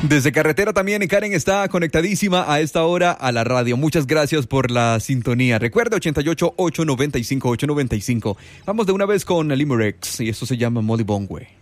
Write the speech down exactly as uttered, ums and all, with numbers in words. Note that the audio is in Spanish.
Desde carretera también Karen está conectadísima a esta hora a la radio. Muchas gracias por la sintonía. Recuerda ochenta y ocho, ochocientos noventa y cinco, ochocientos noventa y cinco. Vamos de una vez con Limericks y esto se llama Molly Bongwe.